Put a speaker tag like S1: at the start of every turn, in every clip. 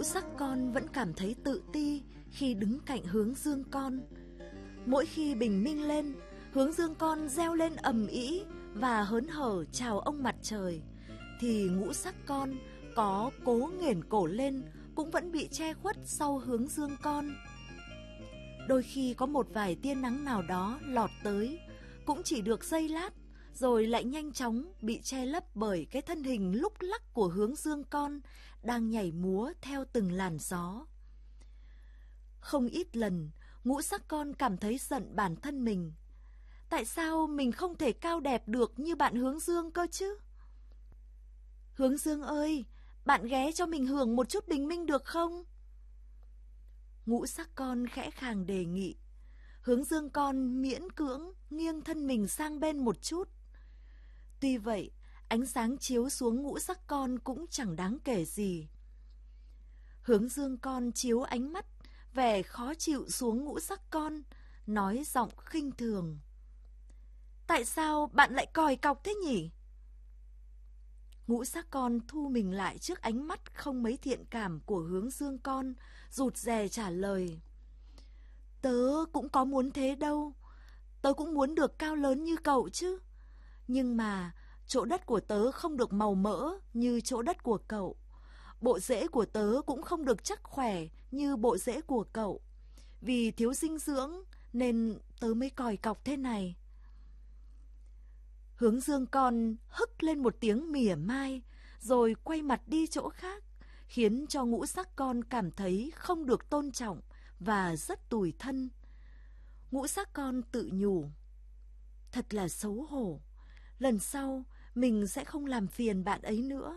S1: Ngũ sắc con vẫn cảm thấy tự ti khi đứng cạnh hướng dương con. Mỗi khi bình minh lên, hướng dương con reo lên ầm ĩ và hớn hở chào ông mặt trời, thì ngũ sắc con có cố nghển cổ lên cũng vẫn bị che khuất sau hướng dương con. Đôi khi có một vài tia nắng nào đó lọt tới, cũng chỉ được giây lát, rồi lại nhanh chóng bị che lấp bởi cái thân hình lúc lắc của hướng dương con đang nhảy múa theo từng làn gió. Không ít lần, ngũ sắc con cảm thấy giận bản thân mình. Tại sao mình không thể cao đẹp được như bạn hướng dương cơ chứ? Hướng dương ơi, bạn ghé cho mình hưởng một chút bình minh được không? Ngũ sắc con khẽ khàng đề nghị. Hướng dương con miễn cưỡng nghiêng thân mình sang bên một chút. Tuy vậy, ánh sáng chiếu xuống ngũ sắc con cũng chẳng đáng kể gì. Hướng dương con chiếu ánh mắt, vẻ khó chịu xuống ngũ sắc con, nói giọng khinh thường. Tại sao bạn lại còi cọc thế nhỉ? Ngũ sắc con thu mình lại trước ánh mắt không mấy thiện cảm của hướng dương con, rụt rè trả lời. Tớ cũng có muốn thế đâu, tớ cũng muốn được cao lớn như cậu chứ. Nhưng mà chỗ đất của tớ không được màu mỡ như chỗ đất của cậu. Bộ rễ của tớ cũng không được chắc khỏe như bộ rễ của cậu. Vì thiếu dinh dưỡng nên tớ mới còi cọc thế này. Hướng dương con hức lên một tiếng mỉa mai, rồi quay mặt đi chỗ khác, khiến cho ngũ sắc con cảm thấy không được tôn trọng và rất tủi thân. Ngũ sắc con tự nhủ. Thật là xấu hổ, lần sau mình sẽ không làm phiền bạn ấy nữa.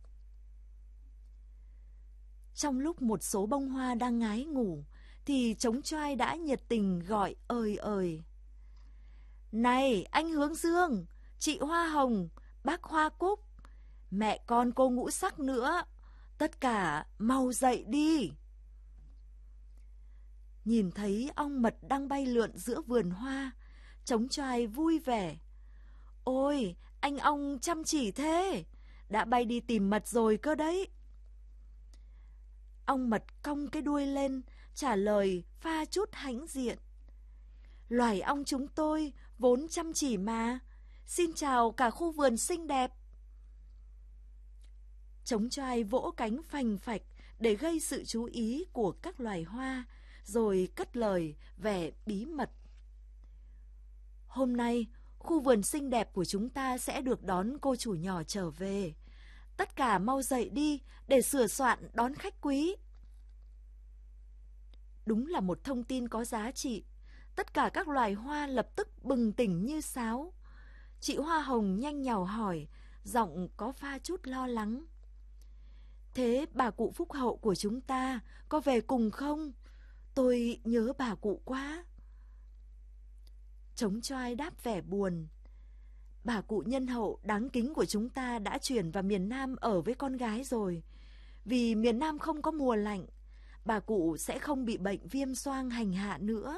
S1: Trong lúc một số bông hoa đang ngái ngủ, thì trống choai đã nhiệt tình gọi ơi ơi. Này anh hướng dương, chị hoa hồng, bác hoa cúc, mẹ con cô ngũ sắc nữa, tất cả mau dậy đi. Nhìn thấy ong mật đang bay lượn giữa vườn hoa, trống choai vui vẻ. Ôi, anh ong chăm chỉ thế, đã bay đi tìm mật rồi cơ đấy. Ong mật cong cái đuôi lên, trả lời pha chút hãnh diện. Loài ong chúng tôi vốn chăm chỉ mà. Xin chào cả khu vườn xinh đẹp. Trống choai vỗ cánh phành phạch để gây sự chú ý của các loài hoa, rồi cất lời vẻ bí mật. Hôm nay, khu vườn xinh đẹp của chúng ta sẽ được đón cô chủ nhỏ trở về. Tất cả mau dậy đi để sửa soạn đón khách quý. Đúng là một thông tin có giá trị. Tất cả các loài hoa lập tức bừng tỉnh như sáo. Chị hoa hồng nhanh nhảu hỏi, giọng có pha chút lo lắng. Thế bà cụ phúc hậu của chúng ta có về cùng không? Tôi nhớ bà cụ quá. Trống choai đáp vẻ buồn. Bà cụ nhân hậu đáng kính của chúng ta đã chuyển vào miền Nam ở với con gái rồi. Vì miền Nam không có mùa lạnh, bà cụ sẽ không bị bệnh viêm xoang hành hạ nữa.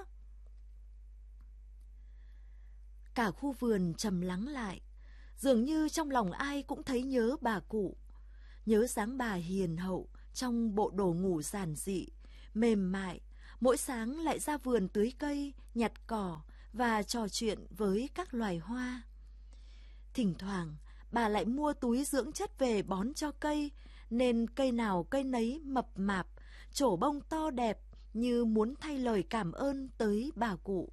S1: Cả khu vườn trầm lắng lại, dường như trong lòng ai cũng thấy nhớ bà cụ. Nhớ dáng bà hiền hậu trong bộ đồ ngủ giản dị, mềm mại, mỗi sáng lại ra vườn tưới cây, nhặt cỏ và trò chuyện với các loài hoa. Thỉnh thoảng, bà lại mua túi dưỡng chất về bón cho cây, nên cây nào cây nấy mập mạp, trổ bông to đẹp như muốn thay lời cảm ơn tới bà cụ.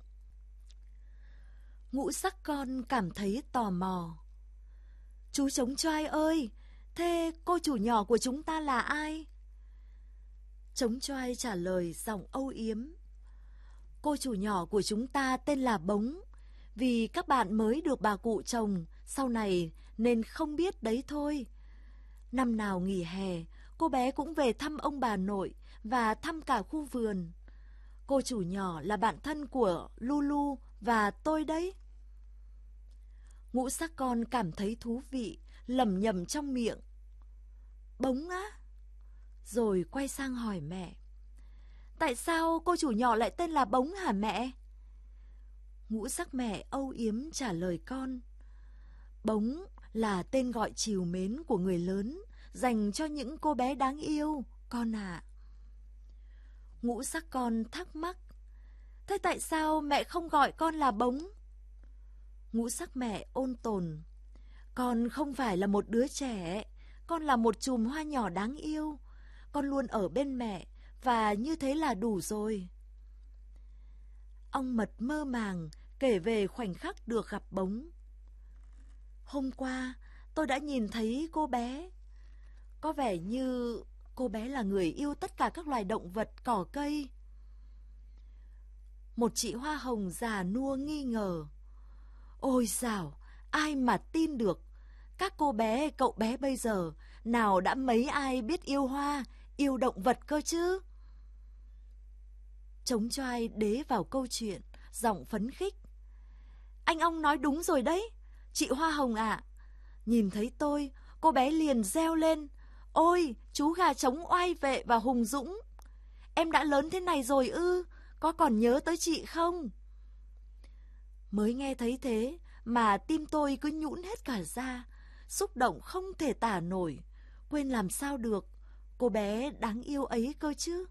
S1: Ngũ sắc con cảm thấy tò mò. Chú trống choai ơi, thế cô chủ nhỏ của chúng ta là ai? Trống choai trả lời giọng âu yếm. Cô chủ nhỏ của chúng ta tên là Bống. Vì các bạn mới được bà cụ chồng sau này nên không biết đấy thôi. Năm nào nghỉ hè, cô bé cũng về thăm ông bà nội và thăm cả khu vườn. Cô chủ nhỏ là bạn thân của Lulu và tôi đấy. Ngũ sắc con cảm thấy thú vị, lẩm nhẩm trong miệng. Bống á? Rồi quay sang hỏi mẹ. Tại sao cô chủ nhỏ lại tên là Bống hả mẹ? Ngũ sắc mẹ âu yếm trả lời con. Bống là tên gọi trìu mến của người lớn dành cho những cô bé đáng yêu, con ạ. Ngũ sắc con thắc mắc, thế tại sao mẹ không gọi con là Bống? Ngũ sắc mẹ ôn tồn, con không phải là một đứa trẻ, con là một chùm hoa nhỏ đáng yêu. Con luôn ở bên mẹ, và như thế là đủ rồi. Ong mật mơ màng kể về khoảnh khắc được gặp Bống. Hôm qua, tôi đã nhìn thấy cô bé. Có vẻ như cô bé là người yêu tất cả các loài động vật, cỏ cây. Một chị hoa hồng già nua nghi ngờ. Ôi dào, ai mà tin được. Các cô bé, cậu bé bây giờ, nào đã mấy ai biết yêu hoa, yêu động vật cơ chứ? Trống choai đế vào câu chuyện, giọng phấn khích. Anh Ong nói đúng rồi đấy, chị Hoa Hồng ạ. Nhìn thấy tôi, cô bé liền reo lên. Ôi, chú gà trống oai vệ và hùng dũng. Em đã lớn thế này rồi ư, có còn nhớ tới chị không? Mới nghe thấy thế mà tim tôi cứ nhũn hết cả ra, xúc động không thể tả nổi, quên làm sao được cô bé đáng yêu ấy cơ chứ.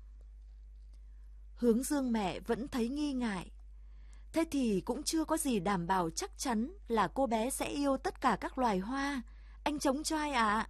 S1: Hướng Dương mẹ vẫn thấy nghi ngại. Thế thì cũng chưa có gì đảm bảo chắc chắn là cô bé sẽ yêu tất cả các loài hoa, anh Trống choai ạ.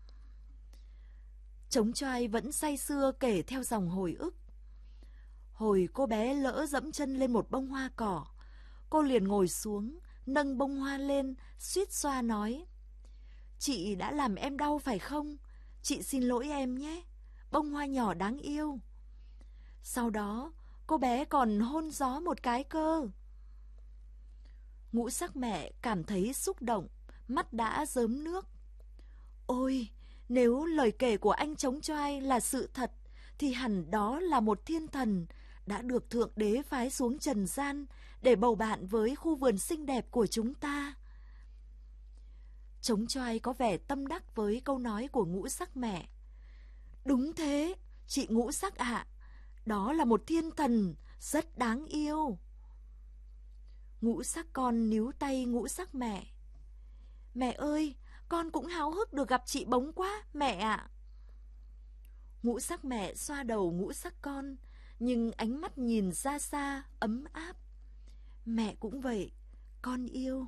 S1: Trống choai vẫn say sưa kể theo dòng hồi ức. Hồi cô bé lỡ dẫm chân lên một bông hoa cỏ, cô liền ngồi xuống, nâng bông hoa lên, suýt xoa nói. Chị đã làm em đau phải không? Chị xin lỗi em nhé, bông hoa nhỏ đáng yêu. Sau đó, cô bé còn hôn gió một cái cơ. Ngũ sắc mẹ cảm thấy xúc động, mắt đã rớm nước. Ôi, nếu lời kể của anh Trống choai là sự thật, thì hẳn đó là một thiên thần đã được Thượng Đế phái xuống trần gian để bầu bạn với khu vườn xinh đẹp của chúng ta. Trống choai có vẻ tâm đắc với câu nói của ngũ sắc mẹ. Đúng thế, chị ngũ sắc ạ, đó là một thiên thần rất đáng yêu. Ngũ sắc con níu tay ngũ sắc mẹ. Mẹ ơi, con cũng háo hức được gặp chị Bống quá, mẹ ạ. Ngũ sắc mẹ xoa đầu ngũ sắc con, nhưng ánh mắt nhìn ra xa, ấm áp. Mẹ cũng vậy, con yêu.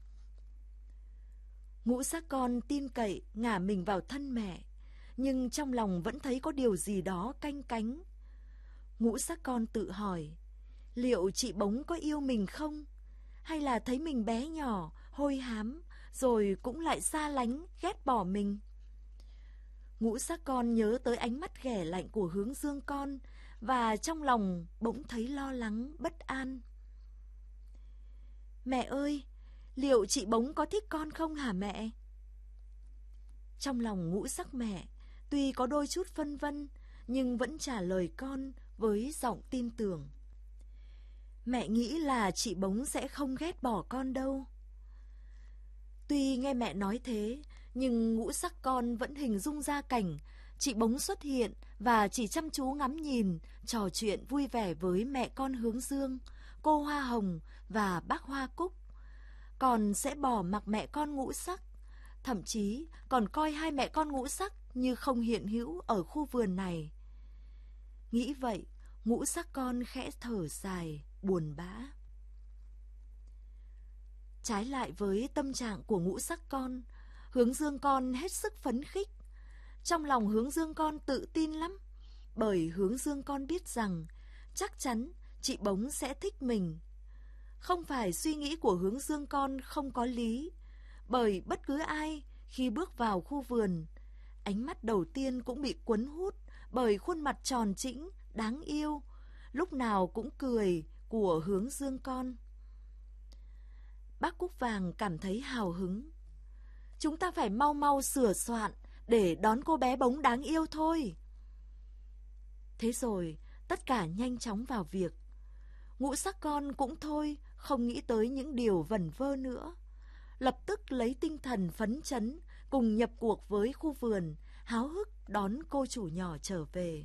S1: Ngũ sắc con tin cậy ngả mình vào thân mẹ, nhưng trong lòng vẫn thấy có điều gì đó canh cánh. Ngũ sắc con tự hỏi, liệu chị Bống có yêu mình không? Hay là thấy mình bé nhỏ, hôi hám, rồi cũng lại xa lánh, ghét bỏ mình? Ngũ sắc con nhớ tới ánh mắt ghẻ lạnh của Hướng Dương con, và trong lòng bỗng thấy lo lắng, bất an. Mẹ ơi, liệu chị Bống có thích con không hả mẹ? Trong lòng ngũ sắc mẹ, tuy có đôi chút phân vân, nhưng vẫn trả lời con với giọng tin tưởng. Mẹ nghĩ là chị Bống sẽ không ghét bỏ con đâu. Tuy nghe mẹ nói thế, nhưng ngũ sắc con vẫn hình dung ra cảnh chị Bống xuất hiện và chỉ chăm chú ngắm nhìn, trò chuyện vui vẻ với mẹ con Hướng Dương, cô Hoa Hồng và bác Hoa Cúc. Còn sẽ bỏ mặc mẹ con ngũ sắc, thậm chí còn coi hai mẹ con ngũ sắc như không hiện hữu ở khu vườn này. Nghĩ vậy, ngũ sắc con khẽ thở dài, buồn bã. Trái lại với tâm trạng của ngũ sắc con, Hướng Dương con hết sức phấn khích. Trong lòng Hướng Dương con tự tin lắm, bởi Hướng Dương con biết rằng chắc chắn chị Bống sẽ thích mình. Không phải suy nghĩ của Hướng Dương con không có lý, bởi bất cứ ai khi bước vào khu vườn, ánh mắt đầu tiên cũng bị cuốn hút bởi khuôn mặt tròn trĩnh, đáng yêu, lúc nào cũng cười của Hướng Dương con. Bác Cúc Vàng cảm thấy hào hứng. Chúng ta phải mau mau sửa soạn để đón cô bé Bống đáng yêu thôi. Thế rồi, tất cả nhanh chóng vào việc. Ngũ sắc con cũng thôi, không nghĩ tới những điều vẩn vơ nữa. Lập tức lấy tinh thần phấn chấn, cùng nhập cuộc với khu vườn, háo hức đón cô chủ nhỏ trở về.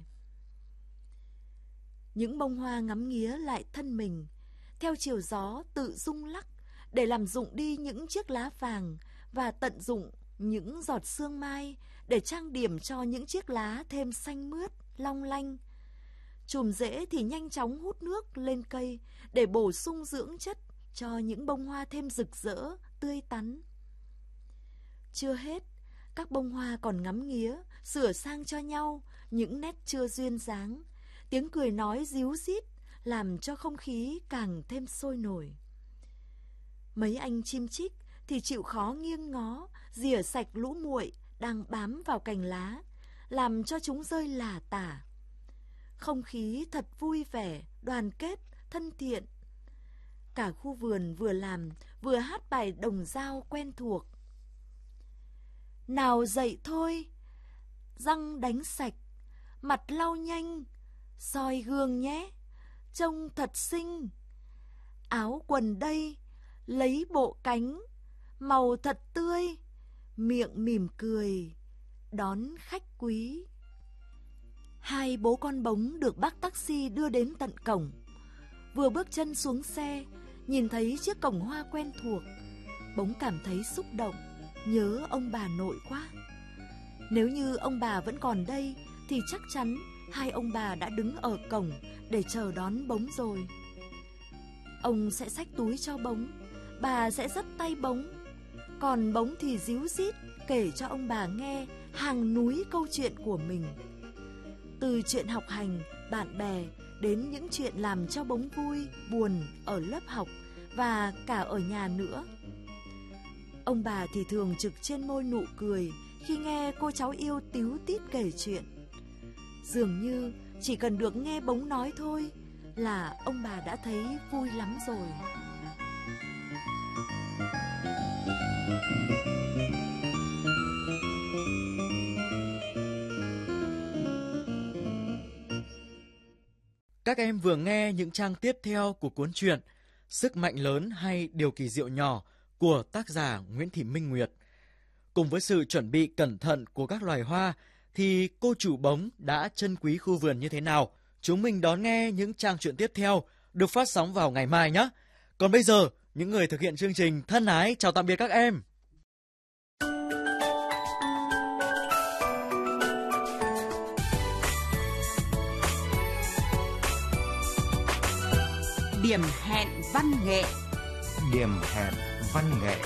S1: Những bông hoa ngắm nghía lại thân mình, theo chiều gió tự rung lắc, để làm rụng đi những chiếc lá vàng và tận dụng những giọt sương mai để trang điểm cho những chiếc lá thêm xanh mướt, long lanh. Chùm rễ thì nhanh chóng hút nước lên cây để bổ sung dưỡng chất cho những bông hoa thêm rực rỡ, tươi tắn. Chưa hết, các bông hoa còn ngắm nghía, sửa sang cho nhau những nét chưa duyên dáng. Tiếng cười nói ríu rít làm cho không khí càng thêm sôi nổi. Mấy anh chim chích thì chịu khó nghiêng ngó, rỉa sạch lũ muội đang bám vào cành lá, làm cho chúng rơi lả tả. Không khí thật vui vẻ, đoàn kết, thân thiện. Cả khu vườn vừa làm, vừa hát bài đồng dao quen thuộc. Nào dậy thôi, răng đánh sạch, mặt lau nhanh, soi gương nhé, trông thật xinh. Áo quần đây, lấy bộ cánh, màu thật tươi, miệng mỉm cười, đón khách quý. Hai bố con Bống được bác taxi đưa đến tận cổng. Vừa bước chân xuống xe, nhìn thấy chiếc cổng hoa quen thuộc, Bống cảm thấy xúc động, nhớ ông bà nội quá. Nếu như ông bà vẫn còn đây thì chắc chắn hai ông bà đã đứng ở cổng để chờ đón Bống rồi. Ông sẽ xách túi cho Bống, bà sẽ dắt tay Bống, còn Bống thì ríu rít kể cho ông bà nghe hàng núi câu chuyện của mình. Từ chuyện học hành, bạn bè đến những chuyện làm cho Bống vui, buồn ở lớp học và cả ở nhà nữa. Ông bà thì thường trực trên môi nụ cười khi nghe cô cháu yêu tíu tít kể chuyện. Dường như chỉ cần được nghe Bống nói thôi là ông bà đã thấy vui lắm rồi.
S2: Các em vừa nghe những trang tiếp theo của cuốn truyện Sức mạnh lớn hay điều kỳ diệu nhỏ của tác giả Nguyễn Thị Minh Nguyệt. Cùng với sự chuẩn bị cẩn thận của các loài hoa thì cô chủ Bống đã trân quý khu vườn như thế nào? Chúng mình đón nghe những trang truyện tiếp theo được phát sóng vào ngày mai nhé. Còn bây giờ, những người thực hiện chương trình thân ái chào tạm biệt các em.
S3: Điểm hẹn văn nghệ.
S4: Điểm hẹn văn nghệ.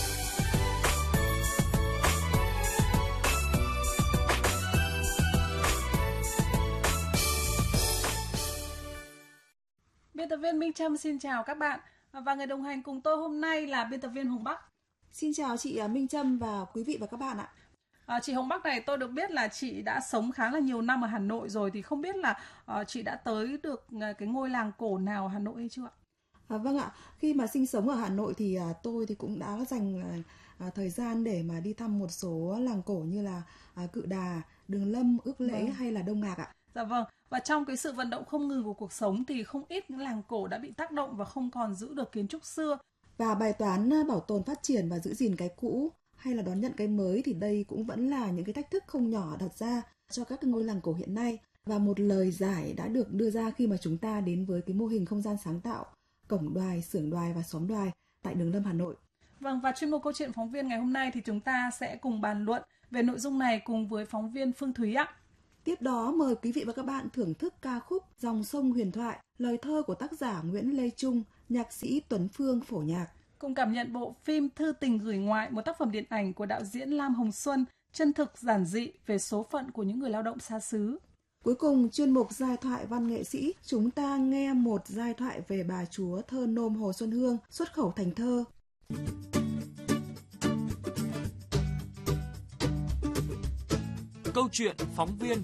S5: Biên tập viên Minh Trâm xin chào các bạn, và người đồng hành cùng tôi hôm nay là biên tập viên Hồng Bắc.
S6: Xin chào chị Minh Trâm và quý vị và các bạn ạ.
S5: Chị Hồng Bắc này, tôi được biết là chị đã sống khá là nhiều năm ở Hà Nội rồi, thì không biết là chị đã tới được cái ngôi làng cổ nào ở Hà Nội hay chưa ạ?
S6: Vâng ạ, khi mà sinh sống ở Hà Nội thì tôi thì cũng đã dành thời gian để mà đi thăm một số làng cổ như là Cự Đà, Đường Lâm, Ước Lễ hay là Đông Ngạc ạ.
S5: Dạ vâng, và trong cái sự vận động không ngừng của cuộc sống thì không ít những làng cổ đã bị tác động và không còn giữ được kiến trúc xưa.
S6: Và bài toán bảo tồn, phát triển và giữ gìn cái cũ hay là đón nhận cái mới thì đây cũng vẫn là những cái thách thức không nhỏ đặt ra cho các ngôi làng cổ hiện nay. Và một lời giải đã được đưa ra khi mà chúng ta đến với cái mô hình không gian sáng tạo Cổng Đoài, Xưởng Đoài và Xóm Đoài tại Đường Lâm, Hà Nội.
S5: Vâng, và chuyên mục câu chuyện phóng viên ngày hôm nay thì chúng ta sẽ cùng bàn luận về nội dung này cùng với phóng viên Phương Thúy ạ.
S6: Tiếp đó mời quý vị và các bạn thưởng thức ca khúc Dòng sông huyền thoại, lời thơ của tác giả Nguyễn Lê Trung, nhạc sĩ Tuấn Phương phổ nhạc.
S5: Cùng cảm nhận bộ phim Thư tình gửi ngoại, một tác phẩm điện ảnh của đạo diễn Lam Hồng Xuân, chân thực giản dị về số phận của những người lao động xa xứ.
S6: Cuối cùng, chuyên mục giai thoại văn nghệ sĩ, chúng ta nghe một giai thoại về bà chúa thơ nôm Hồ Xuân Hương, xuất khẩu thành thơ.
S7: Câu chuyện phóng viên.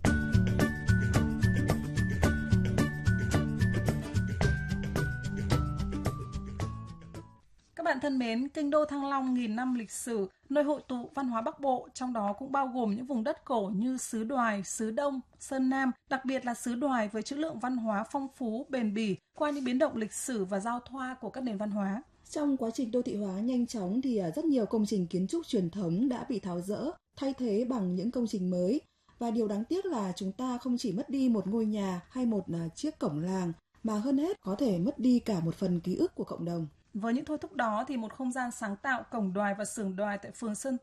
S5: Các bạn thân mến, kinh đô Thăng Long nghìn năm lịch sử, nơi hội tụ văn hóa Bắc Bộ, trong đó cũng bao gồm những vùng đất cổ như xứ Đoài, xứ Đông, Sơn Nam, đặc biệt là xứ Đoài với trữ lượng văn hóa phong phú, bền bỉ qua những biến động lịch sử và giao thoa của các nền văn hóa.
S6: Trong quá trình đô thị hóa nhanh chóng thì rất nhiều công trình kiến trúc truyền thống đã bị tháo dỡ, thay thế bằng những công trình mới. Và điều đáng tiếc là chúng ta không chỉ mất đi một ngôi nhà hay một chiếc cổng làng, mà hơn hết có thể mất đi cả một phần ký ức của cộng đồng.
S5: Với những thôi thúc đó thì một không gian sáng tạo Cổng Đoài và Xưởng Đoài tại phường Sơn Tây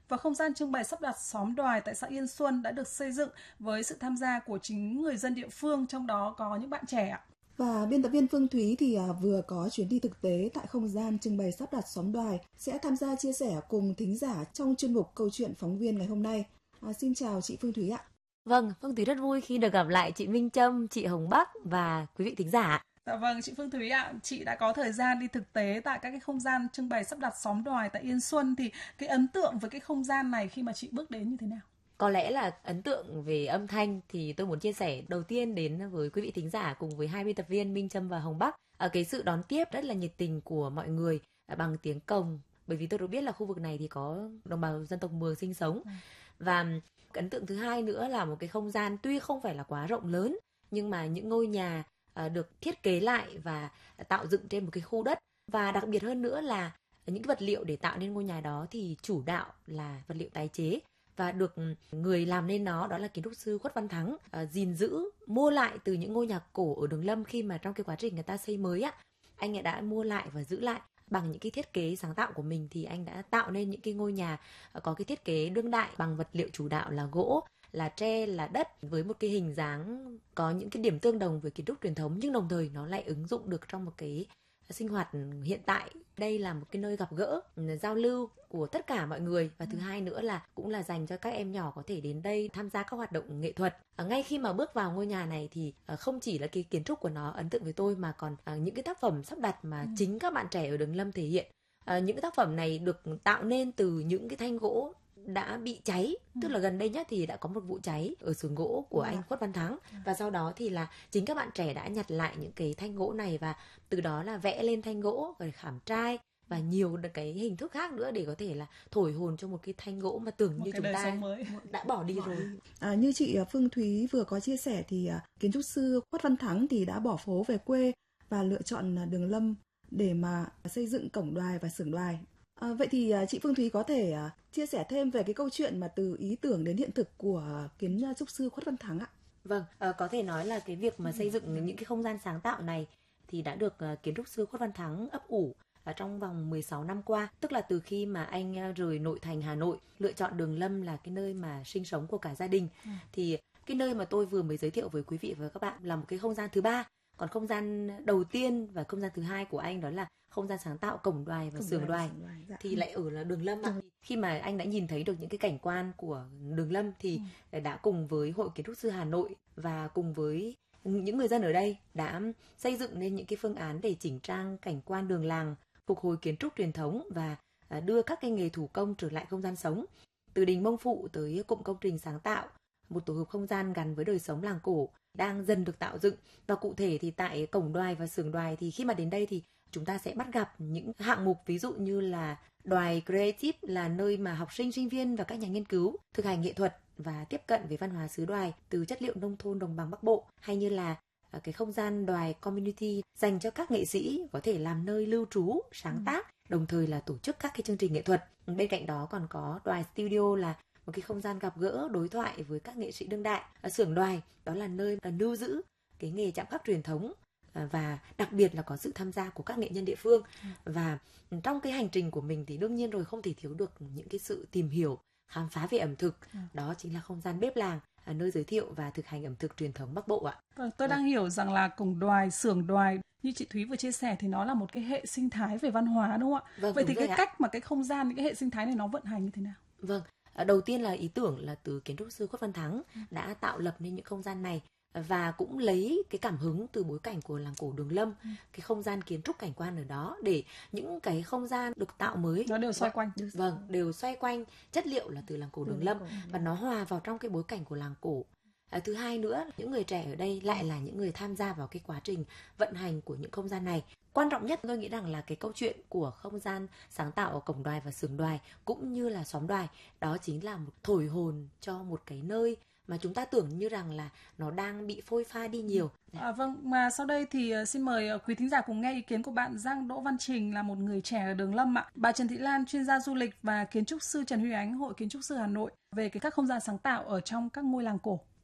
S5: Và không gian trưng bày sắp đặt xóm Đoài tại xã Yên Xuân đã được xây dựng với sự tham gia của chính người dân địa phương, trong đó có những bạn trẻ ạ.
S6: Và biên tập viên Phương Thúy thì vừa có chuyến đi thực tế tại không gian trưng bày sắp đặt xóm Đoài, sẽ tham gia chia sẻ cùng thính giả trong chuyên mục Câu chuyện phóng viên ngày hôm nay. Xin chào chị Phương Thúy ạ.
S7: Vâng, Phương Thúy rất vui khi được gặp lại chị Minh Trâm, chị Hồng Bắc và quý vị thính giả.
S5: Dạ vâng, chị Phương Thúy ạ, chị đã có thời gian đi thực tế tại các cái không gian trưng bày sắp đặt xóm Đoài tại Yên Xuân, thì cái ấn tượng với cái không gian này khi mà chị bước đến như thế nào?
S7: Có lẽ là ấn tượng về âm thanh thì tôi muốn chia sẻ đầu tiên đến với quý vị thính giả cùng với hai biên tập viên Minh Trâm và Hồng Bắc. Cái sự đón tiếp rất là nhiệt tình của mọi người bằng tiếng Cồng, bởi vì tôi được biết là khu vực này thì có đồng bào dân tộc Mường sinh sống. Và ấn tượng thứ hai nữa là một cái không gian tuy không phải là quá rộng lớn, nhưng mà những ngôi nhà được thiết kế lại và tạo dựng trên một cái khu đất. Và đặc biệt hơn nữa là những cái vật liệu để tạo nên ngôi nhà đó thì chủ đạo là vật liệu tái chế, và được người làm nên nó đó là kiến trúc sư Khuất Văn Thắng gìn giữ, mua lại từ những ngôi nhà cổ ở Đường Lâm. Khi mà trong cái quá trình người ta xây mới anh ấy đã mua lại và giữ lại bằng những cái thiết kế sáng tạo của mình, thì anh đã tạo nên những cái ngôi nhà có cái thiết kế đương đại bằng vật liệu chủ đạo là gỗ, là tre, là đất, với một cái hình dáng có những cái điểm tương đồng với kiến trúc truyền thống, nhưng đồng thời nó lại ứng dụng được trong một cái sinh hoạt hiện tại. Đây là một cái nơi gặp gỡ, giao lưu của tất cả mọi người, và thứ hai nữa là cũng là dành cho các em nhỏ có thể đến đây tham gia các hoạt động nghệ thuật. Ngay khi mà bước vào ngôi nhà này thì không chỉ là cái kiến trúc của nó ấn tượng với tôi, mà còn những cái tác phẩm sắp đặt mà chính các bạn trẻ ở Đường Lâm thể hiện. Những cái tác phẩm này được tạo nên từ những cái thanh gỗ đã bị cháy, tức là gần đây nhất thì đã có một vụ cháy ở xưởng gỗ của anh Khuất Văn Thắng, và sau đó thì là chính các bạn trẻ đã nhặt lại những cái thanh gỗ này và từ đó là vẽ lên thanh gỗ, rồi khảm trai và nhiều cái hình thức khác nữa để có thể là thổi hồn cho một cái thanh gỗ mà tưởng như chúng ta đã bỏ đi rồi.
S6: Như chị Phương Thúy vừa có chia sẻ thì kiến trúc sư Khuất Văn Thắng thì đã bỏ phố về quê và lựa chọn Đường Lâm để mà xây dựng cổng Đoài và xưởng Đoài. Vậy thì chị Phương Thúy có thể chia sẻ thêm về cái câu chuyện mà từ ý tưởng đến hiện thực của kiến trúc sư Khuất Văn Thắng ạ?
S7: Vâng, có thể nói là cái việc mà xây dựng những cái không gian sáng tạo này thì đã được kiến trúc sư Khuất Văn Thắng ấp ủ trong vòng 16 năm qua, tức là từ khi mà anh rời nội thành Hà Nội, lựa chọn Đường Lâm là cái nơi mà sinh sống của cả gia đình. Thì cái nơi mà tôi vừa mới giới thiệu với quý vị và các bạn là một cái không gian thứ ba. Còn không gian đầu tiên và không gian thứ hai của anh đó là không gian sáng tạo cổng Đoài và xưởng Đoài thì lại ở là Đường Lâm. Khi mà anh đã nhìn thấy được những cái cảnh quan của Đường Lâm thì đã cùng với Hội Kiến trúc sư Hà Nội và cùng với những người dân ở đây đã xây dựng nên những cái phương án để chỉnh trang cảnh quan đường làng, phục hồi kiến trúc truyền thống và đưa các cái nghề thủ công trở lại không gian sống. Từ đình Mông Phụ tới cụm công trình sáng tạo, một tổ hợp không gian gắn với đời sống làng cổ đang dần được tạo dựng. Và cụ thể thì tại cổng Đoài và xưởng Đoài thì khi mà đến đây thì chúng ta sẽ bắt gặp những hạng mục ví dụ như là Đoài Creative là nơi mà học sinh, sinh viên và các nhà nghiên cứu thực hành nghệ thuật và tiếp cận với văn hóa xứ Đoài từ chất liệu nông thôn đồng bằng Bắc Bộ, hay như là cái không gian Đoài Community dành cho các nghệ sĩ có thể làm nơi lưu trú, sáng tác, đồng thời là tổ chức các cái chương trình nghệ thuật. Bên cạnh đó còn có Đoài Studio là một cái không gian gặp gỡ, đối thoại với các nghệ sĩ đương đại. Xưởng Đoài đó là nơi lưu giữ cái nghề chạm khắc truyền thống và đặc biệt là có sự tham gia của các nghệ nhân địa phương. Và trong cái hành trình của mình thì đương nhiên rồi không thể thiếu được những cái sự tìm hiểu, khám phá về ẩm thực. Đó chính là không gian bếp làng, nơi giới thiệu và thực hành ẩm thực truyền thống Bắc Bộ ạ.
S5: Tôi đang hiểu rằng là cổng Đoài, xưởng Đoài như chị Thúy vừa chia sẻ thì nó là một cái hệ sinh thái về văn hóa, đúng không ạ? Vậy thì cái cách mà cái không gian, những cái hệ sinh thái này nó vận hành như thế nào?
S7: Vâng, đầu tiên là ý tưởng là từ kiến trúc sư Khuất Văn Thắng đã tạo lập nên những không gian này và cũng lấy cái cảm hứng từ bối cảnh của làng cổ Đường Lâm, cái không gian kiến trúc cảnh quan ở đó để những cái không gian được tạo mới
S5: nó đều xoay quanh.
S7: Vâng, đều xoay quanh chất liệu là từ làng cổ Đường Lâm và nó hòa vào trong cái bối cảnh của làng cổ. Thứ hai nữa, những người trẻ ở đây lại là những người tham gia vào cái quá trình vận hành của những không gian này. Quan trọng nhất tôi nghĩ rằng là cái câu chuyện của không gian sáng tạo ở cổng Đoài và xưởng Đoài cũng như là xóm Đoài, đó chính là một thổi hồn cho một cái nơi mà chúng ta tưởng như rằng là nó đang bị phôi pha đi nhiều.
S5: Vâng, mà sau đây thì xin mời quý thính giả cùng nghe ý kiến của bạn Giang Đỗ Văn Trình là một người trẻ ở Đường Lâm ạ. Bà Trần Thị Lan, chuyên gia du lịch, và kiến trúc sư Trần Huy Ánh, Hội Kiến trúc sư Hà Nội về các không gian sáng tạo ở trong các ngôi làng cổ.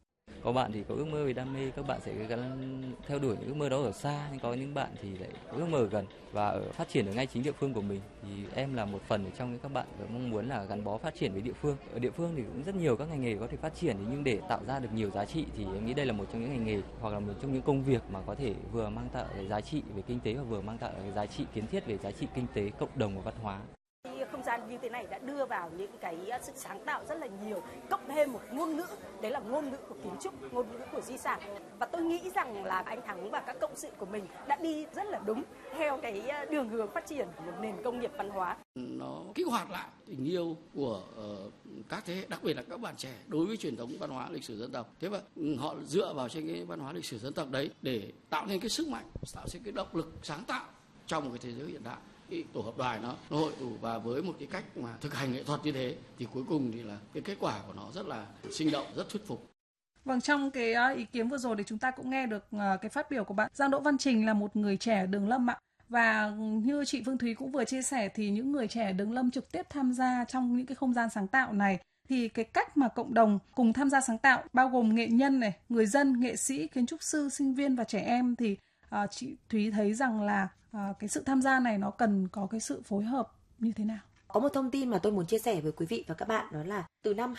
S8: Có bạn thì có ước mơ về đam mê, các bạn sẽ gắn theo đuổi những ước mơ đó ở xa, nhưng có những bạn thì lại có ước mơ ở gần và phát triển ở ngay chính địa phương của mình. Thì em là một phần ở trong các bạn và mong muốn là gắn bó phát triển với địa phương. Ở địa phương thì cũng rất nhiều các ngành nghề có thể phát triển, nhưng để tạo ra được nhiều giá trị thì em nghĩ đây là một trong những ngành nghề hoặc là một trong những công việc mà có thể vừa mang tạo cái giá trị về kinh tế và vừa mang tạo cái giá trị kiến thiết về giá trị kinh tế, cộng đồng và văn hóa.
S9: Không gian như thế này đã đưa vào những cái sự sáng tạo rất là nhiều, cộng thêm một ngôn ngữ, đấy là ngôn ngữ của kiến trúc, ngôn ngữ của di sản. Và tôi nghĩ rằng là anh Thắng và các cộng sự của mình đã đi rất là đúng theo cái đường hướng phát triển của một nền công nghiệp văn hóa.
S10: Nó kích hoạt lại tình yêu của các thế hệ, đặc biệt là các bạn trẻ đối với truyền thống văn hóa lịch sử dân tộc. Thế và họ dựa vào trên cái văn hóa lịch sử dân tộc đấy để tạo nên cái sức mạnh, tạo nên cái động lực sáng tạo trong một cái thế giới hiện đại. Cái tổ hợp đài nó hội tụ và với một cái cách mà thực hành nghệ thuật như thế thì cuối cùng thì là cái kết quả của nó rất là sinh động, rất thuyết phục.
S5: Vâng, trong cái ý kiến vừa rồi thì chúng ta cũng nghe được cái phát biểu của bạn Giang Đỗ Văn Trình là một người trẻ Đường Lâm ạ. Và như chị Phương Thúy cũng vừa chia sẻ thì những người trẻ Đường Lâm trực tiếp tham gia trong những cái không gian sáng tạo này thì cái cách mà cộng đồng cùng tham gia sáng tạo bao gồm nghệ nhân này, người dân, nghệ sĩ, kiến trúc sư, sinh viên và trẻ em thì chị Thúy thấy rằng là cái sự tham gia này nó cần có cái sự phối hợp như thế nào?
S7: Có một thông tin mà tôi muốn chia sẻ với quý vị và các bạn, đó là từ năm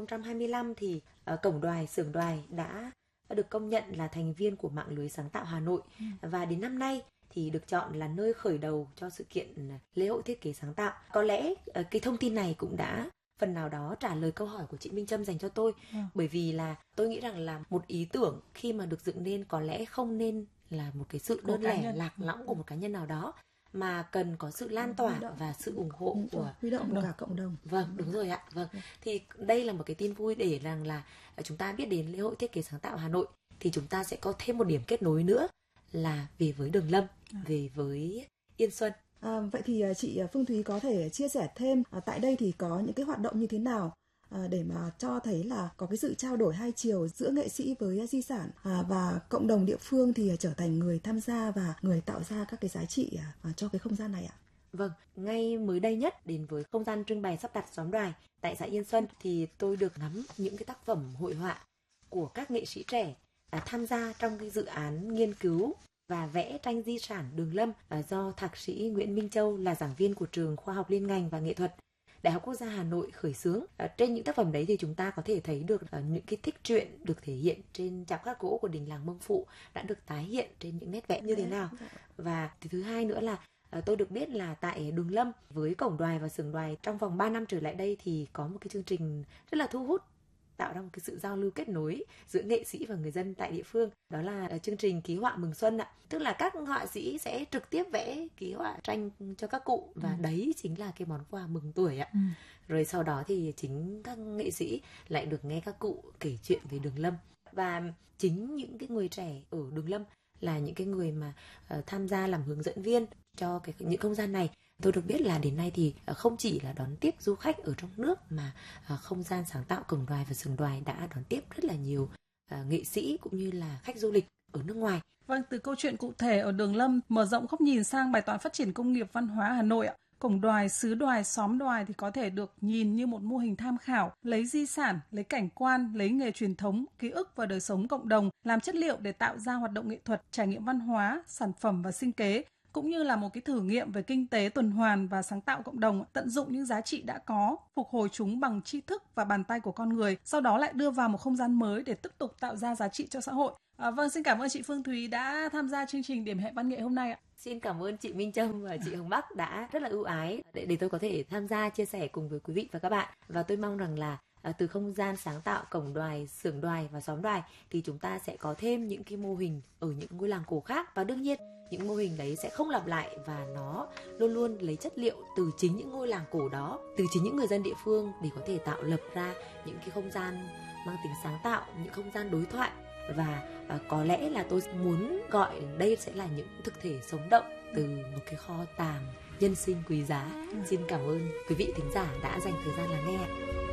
S7: 2025 thì Cổng Đoài, Xưởng Đoài đã được công nhận là thành viên của mạng lưới sáng tạo Hà Nội. Và đến năm nay thì được chọn là nơi khởi đầu cho sự kiện lễ hội thiết kế sáng tạo. Có lẽ cái thông tin này cũng đã phần nào đó trả lời câu hỏi của chị Minh Trâm dành cho tôi. Bởi vì là tôi nghĩ rằng là một ý tưởng khi mà được dựng nên có lẽ không nên là một cái sự đơn lẻ lạc lõng của một cá nhân nào đó, mà cần có sự lan tỏa và sự ủng hộ của
S6: huy động của cả cộng đồng.
S7: Vâng, đúng rồi ạ. Vâng. Thì đây là một cái tin vui để rằng là chúng ta biết đến lễ hội thiết kế sáng tạo Hà Nội thì chúng ta sẽ có thêm một điểm kết nối nữa là về với Đường Lâm, về với Yên Xuân.
S6: Vậy thì chị Phương Thúy có thể chia sẻ thêm tại đây thì có những cái hoạt động như thế nào để mà cho thấy là có cái sự trao đổi hai chiều giữa nghệ sĩ với di sản và cộng đồng địa phương thì trở thành người tham gia và người tạo ra các cái giá trị cho cái không gian này ạ?
S7: Vâng, ngay mới đây nhất đến với không gian trưng bày sắp đặt Xóm Đoài tại xã Yên Xuân thì tôi được ngắm những cái tác phẩm hội họa của các nghệ sĩ trẻ tham gia trong cái dự án nghiên cứu và vẽ tranh di sản Đường Lâm do Thạc sĩ Nguyễn Minh Châu là giảng viên của trường Khoa học Liên ngành và Nghệ thuật Đại học Quốc gia Hà Nội khởi xướng. Trên những tác phẩm đấy thì chúng ta có thể thấy được những cái tích truyện được thể hiện trên chạm khắc gỗ của đình làng Mông Phụ đã được tái hiện trên những nét vẽ như thế nào. Và thứ hai nữa là tôi được biết là tại Đường Lâm với Cổng Đoài và Xưởng Đoài trong vòng 3 năm trở lại đây thì có một cái chương trình rất là thu hút, tạo ra một cái sự giao lưu kết nối giữa nghệ sĩ và người dân tại địa phương. Đó là chương trình ký họa mừng xuân ạ. Tức là các họa sĩ sẽ trực tiếp vẽ ký họa tranh cho các cụ và đấy chính là cái món quà mừng tuổi ạ. Rồi sau đó thì chính các nghệ sĩ lại được nghe các cụ kể chuyện về Đường Lâm. Và chính những cái người trẻ ở Đường Lâm là những cái người mà tham gia làm hướng dẫn viên cho những không gian này. Tôi được biết là đến nay thì không chỉ là đón tiếp du khách ở trong nước mà không gian sáng tạo Cổng Đoài và Xưởng Đoài đã đón tiếp rất là nhiều nghệ sĩ cũng như là khách du lịch ở nước ngoài.
S5: Vâng, từ câu chuyện cụ thể ở Đường Lâm mở rộng góc nhìn sang bài toán phát triển công nghiệp văn hóa Hà Nội ạ. Cổng Đoài, Xứ Đoài, Xóm Đoài thì có thể được nhìn như một mô hình tham khảo, lấy di sản, lấy cảnh quan, lấy nghề truyền thống, ký ức và đời sống cộng đồng làm chất liệu để tạo ra hoạt động nghệ thuật, trải nghiệm văn hóa, sản phẩm và sinh kế, cũng như là một cái thử nghiệm về kinh tế tuần hoàn và sáng tạo cộng đồng, tận dụng những giá trị đã có, phục hồi chúng bằng tri thức và bàn tay của con người, sau đó lại đưa vào một không gian mới để tiếp tục tạo ra giá trị cho xã hội. Vâng, xin cảm ơn chị Phương Thúy đã tham gia chương trình Điểm hẹn văn nghệ hôm nay ạ.
S7: Xin cảm ơn chị Minh Trâm và chị Hồng Bắc đã rất là ưu ái để tôi có thể tham gia chia sẻ cùng với quý vị và các bạn. Và tôi mong rằng là từ không gian sáng tạo Cổng Đoài, Xưởng Đoài và Xóm Đoài thì chúng ta sẽ có thêm những cái mô hình ở những ngôi làng cổ khác, và đương nhiên những mô hình đấy sẽ không lặp lại và nó luôn luôn lấy chất liệu từ chính những ngôi làng cổ đó, từ chính những người dân địa phương để có thể tạo lập ra những cái không gian mang tính sáng tạo, những không gian đối thoại. Và có lẽ là tôi muốn gọi đây sẽ là những thực thể sống động từ một cái kho tàng nhân sinh quý giá. Xin cảm ơn quý vị thính giả đã dành thời gian lắng nghe.